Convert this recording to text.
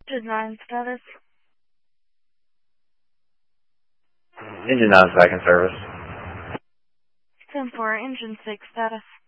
Engine 9 status. Engine 9 back in service. 10-4, Engine 6 status.